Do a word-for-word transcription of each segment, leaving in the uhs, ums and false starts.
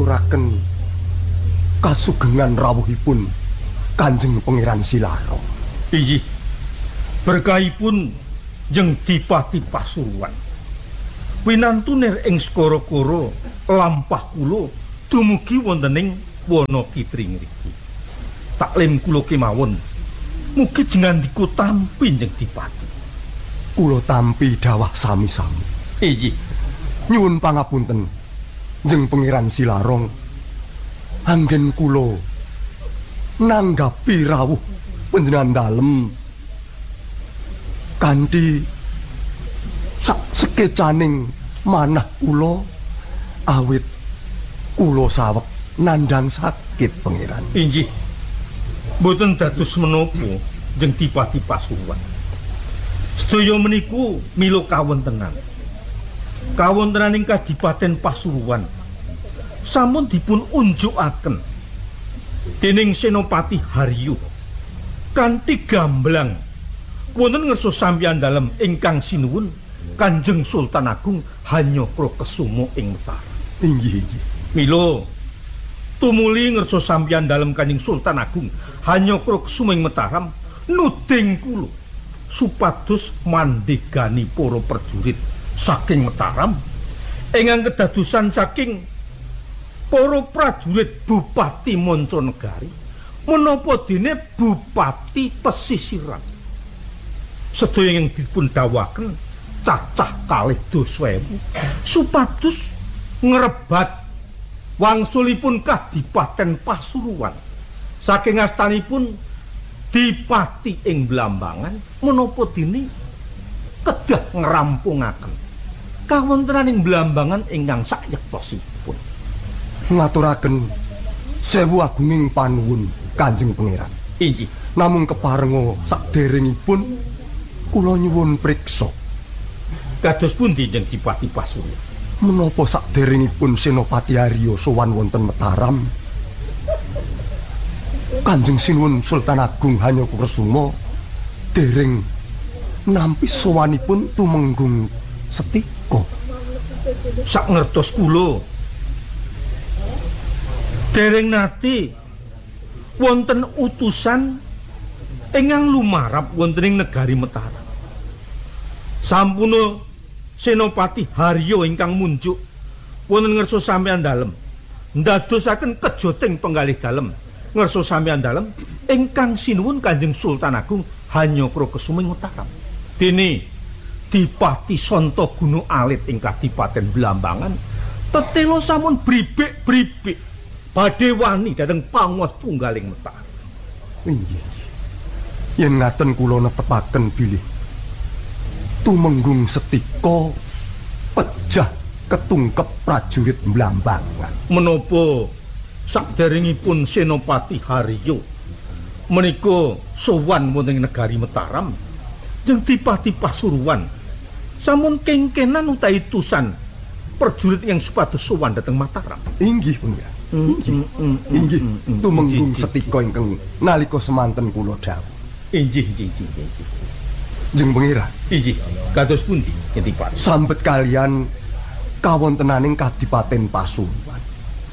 ngaturaken kasugengan rawuhipun Kanjeng Pangeran Silarong. Inggih. Berkahipun Jeng Dipati Pasuruan. Winantunir ing skara-kara lampah kula dumugi wonten ing Wonokitri ngriki. Taklim kula kemawon mugi jengandika tampi Jeng Dipati. Kula tampi dawah sami-sami. Inggih. Nyuwun pangapunten Jeng Pangeran Silarong. Anggen kula nanggapi rawuh panjenengan dalem kanthi sak sekecaning manah kula awit kula saweg nandhang sakit Pangeran. Inggih. Mboten dados menapa Jeng Dipati Pasuruan. Sedaya meniku mila kawontenan. Kawontenaning Kadipaten Pasuruan sampun dipun unjukaken dening Senopati Haryo kanthi gamblang wonten ngersa sampeyan dalem ingkang sinuwun Kanjeng Sultan Agung Hanyokrokusumo ing Mataram. Inggih inggih. Mila tumuli ngersa sampeyan dalem Kanjeng Sultan Agung Hanyokrokusumo ing Mataram nuding kula supados mandhegani para prajurit saking Mataram ingkang kedadosan saking para prajurit Bupati Mancanegari menapa dene Bupati Pesisiran. Sedaya yang dipun dawuhaken cacah kalih dasa ewu supados ngrebat wangsulipun Kadipaten Pasuruan saking astanipun Dipati ing Blambangan menapa dene kedah ngrampungaken kawontenaning Blambangan ingkang sayektosipun. Ngaturaken sewu agunging panuwun Kanjeng Pangeran. Inggih. Namung keparenga saderengipun kula nyuwun priksa. Kados pundi Jeng Dipati Pasuruan? Menapa saderengipun Senopati Haryo sowan wonten Mataram, Kanjeng Sinuwun Sultan Agung Hanyokrokusumo dereng nampi sowanipun tumenggung Setika. Sak ngertos kula dereng nate wonten utusan ingkang lumarap wonten ing negari Mataram. Sampuna Senopati Haryo ingkang munjuk wonten ngersa sampeyan dalem ndadosaken kejoting penggalih dalem ngersa sampeyan dalem ingkang sinuwun Kanjeng Sultan Agung Hanyokrokusumo ing Mataram. Dene Dipati Santa Guna Alit ing Kadipaten Blambangan tetela sampun bribik-bribik badhe wani dhateng panguwas tunggaling Mataram. Inggih. Yen ngaten kula netepaken bilih tumenggung Setika pejah ketungkep prajurit Blambangan. Menapa saderengipun Senopati Haryo menika sowan wonten negari Mataram, Jeng Dipati Pasuruan sampun kengkenan utawi tusan prajurit yang supados sowan dhateng Mataram. Inggih Pangeran. Inggih. Inggih. Tumenggung Setika ingkang nalika semanten kula dawuh. Inggih, inggih, inggih. Jeng Pangeran. Inggih. Kados pundi Jeng Dipati? Sambet kalian kawontenaning Kadipaten Pasuruan.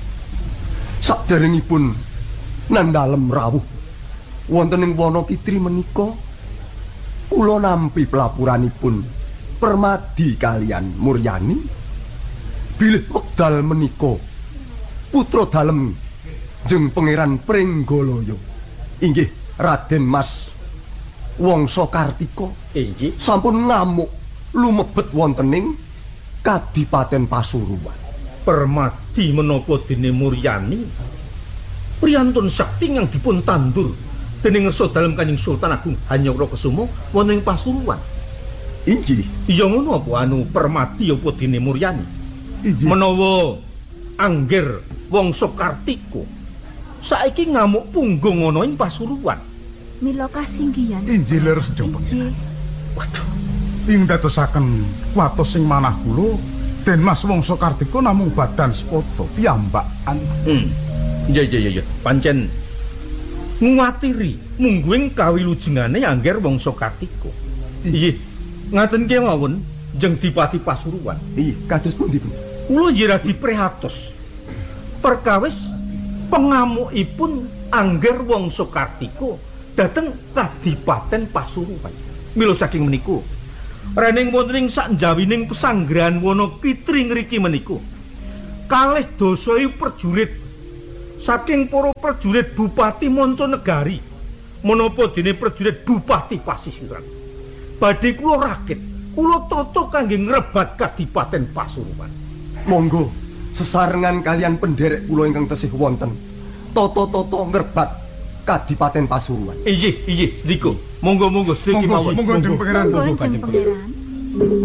Saderengipun nandhalem rawuh wonten ing Wonokitri menika kula nampi pelapuranipun Permadi kalian Muryani bilih wekdal menika putra dalem Jeng Pangeran Pringgolaya inggih Raden Mas Wangsa Kartika inggih sampun ngamuk lumebet wonten ing Kadipaten Pasuruan. Permadi menapa dene Muryani priyantun sakti yang dipun tandur dening ngersa dalem Kanjeng Sultan Agung Hanyokrokusumo wonten ing Pasuruan. Inggih. Iya ngono apa anu Permadi apa dene Muryani? Inggih. Menawa Angger Wangsa Kartika saiki ngamuk punggung ana ing Pasuruan. Mila kasinggihan. Inggih lir sedo Pangeran. Waduh. Ing dadosaken watos sing manah kula Den Mas Wangsa Kartika namung badan sepoto piyambakan. Hmm. Ya ya ya ya. Pancen nguwatiri mungguing kawilujengane Angger Wangsa Kartika. Iya. Ngaten kemawon Jeng Dipati Pasuruan. Iya, kados pundi, Bu? Kula nggih radi prihatos. perkawis pengamukipun angger Wangsa Kartika dhateng Kadipaten Pasuruan. Mila saking meniku rening wonten ing sakjawining pesanggrahan Wonokitri ngriki meniku kalih dasa prajurit saking para prajurit Bupati Mancanegari menapa dene prajurit Bupati Pasisiran badhe kula rakit kula tata kangge ngrebat Kadipaten Pasuruan. Monggo sesarengan kalian penderek kula ingkang tesih wonten tata-tata ngrebat Kadipaten Pasuruan. Inggih, inggih, sedika. Monggo-monggo sedaya Monggo, mawon. monggo, Kanjeng Pangeran. Monggo, Kanjeng Pangeran.